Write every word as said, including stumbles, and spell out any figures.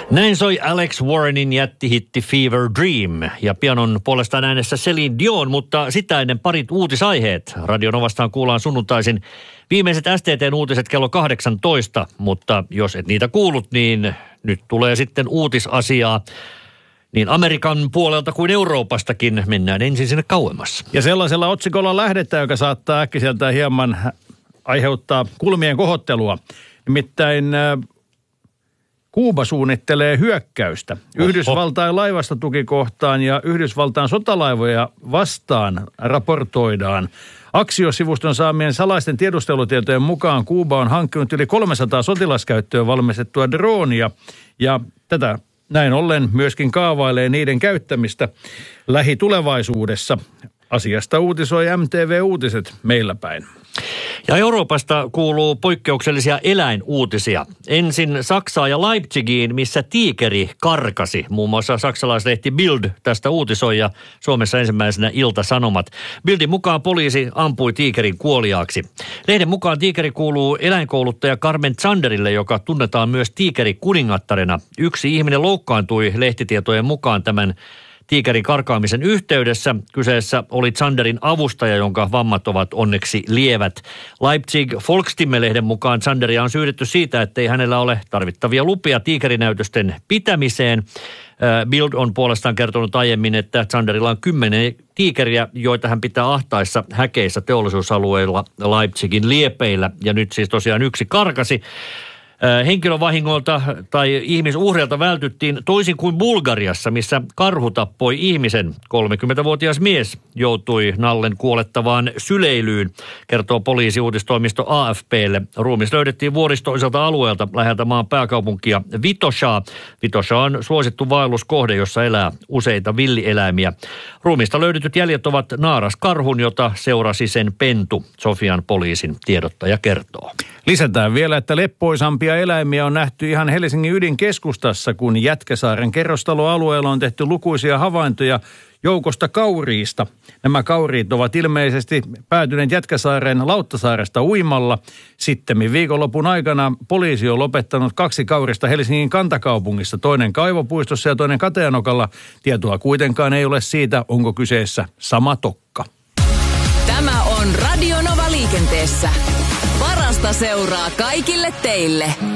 Näin soi Alex Warrenin jättihitti Fever Dream ja pianon puolestaan äänessä Celine Dion, mutta sitä ennen parit uutisaiheet. Radio Novastaan kuullaan sunnuntaisin viimeiset S T T:n uutiset kello kahdeksantoista, mutta jos et niitä kuullut, niin nyt tulee sitten uutisasiaa. Niin Amerikan puolelta kuin Euroopastakin mennään ensin sinne kauemmas. Ja sellaisella otsikolla lähdetään, joka saattaa äkkiseltään hieman aiheuttaa kulmien kohottelua. Nimittäin Kuuba suunnittelee hyökkäystä Oho. Yhdysvaltain laivastotukikohtaan ja Yhdysvaltain sotalaivoja vastaan raportoidaan. Axios-sivuston saamien salaisten tiedustelutietojen mukaan Kuuba on hankkinut yli kolmesataa sotilaskäyttöön valmistettua droonia ja tätä näin ollen myöskin kaavailee niiden käyttämistä lähitulevaisuudessa. Asiasta uutisoi M T V-uutiset meillä päin. Ja Euroopasta kuuluu poikkeuksellisia eläinuutisia. Ensin Saksaan ja Leipzigiin, missä tiikeri karkasi. Muun muassa saksalaislehti Bild tästä uutisoi ja Suomessa ensimmäisenä Ilta-Sanomat. Bildin mukaan poliisi ampui tiikerin kuoliaaksi. Lehden mukaan tiikeri kuuluu eläinkouluttaja Carmen Zanderille, joka tunnetaan myös tiikeri kuningattarena. Yksi ihminen loukkaantui lehtitietojen mukaan tämän tiikerin karkaamisen yhteydessä. Kyseessä oli Zanderin avustaja, jonka vammat ovat onneksi lievät. Leipzig Volksstimme-lehden mukaan Zanderia on syytetty siitä, ettei hänellä ole tarvittavia lupia tiikerinäytösten pitämiseen. Bild on puolestaan kertonut aiemmin, että Zanderilla on kymmenen tiikeriä, joita hän pitää ahtaissa häkeissä teollisuusalueilla Leipzigin liepeillä. Ja nyt siis tosiaan yksi karkasi. Henkilövahingolta tai ihmisuhreilta vältyttiin toisin kuin Bulgariassa, missä karhu tappoi ihmisen. kolmekymmentävuotias mies joutui nallen kuolettavaan syleilyyn, kertoo poliisiuutistoimisto A F P:lle. Ruumis löydettiin vuoristoiselta alueelta läheltä maan pääkaupunkia Vitoshaa. Vitosha on suosittu vaelluskohde, jossa elää useita villieläimiä. Ruumista löydetyt jäljet ovat naaraskarhun, jota seurasi sen pentu, Sofian poliisin tiedottaja kertoo. Lisätään vielä, että leppoisampia eläimiä on nähty ihan Helsingin ydinkeskustassa, kun Jätkäsaaren kerrostaloalueella on tehty lukuisia havaintoja joukosta kauriista. Nämä kauriit ovat ilmeisesti päätyneet Jätkäsaaren Lauttasaaresta uimalla. Sittemmin viikonlopun aikana poliisi on lopettanut kaksi kaurista Helsingin kantakaupungissa, toinen Kaivopuistossa ja toinen Kateanokalla. Tietoa kuitenkaan ei ole siitä, onko kyseessä sama tokka. Tämä on Radio Nova liikenteessä. Parasta seuraa kaikille teille.